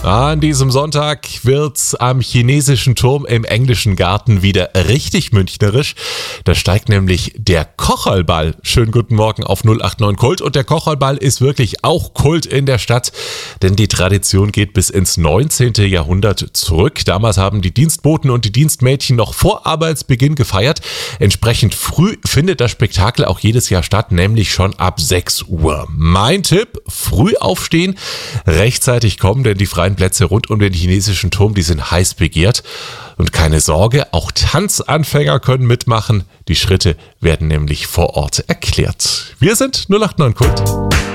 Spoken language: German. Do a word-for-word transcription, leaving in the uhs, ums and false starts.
An diesem Sonntag wird's am chinesischen Turm im englischen Garten wieder richtig münchnerisch. Da steigt nämlich der Kocherlball. Schönen guten Morgen auf null acht neun Kult. Und der Kocherlball ist wirklich auch Kult in der Stadt, denn die Tradition geht bis ins neunzehnten Jahrhundert zurück. Damals haben die Dienstboten und die Dienstmädchen noch vor Arbeitsbeginn gefeiert. Entsprechend früh findet das Spektakel auch jedes Jahr statt, nämlich schon ab sechs Uhr. Mein Tipp, früh aufstehen, rechtzeitig kommen, denn die freien Plätze rund um den chinesischen Turm, die sind heiß begehrt. Und keine Sorge, auch Tanzanfänger können mitmachen. Die Schritte werden nämlich vor Ort erklärt. Wir sind null acht neun Kult.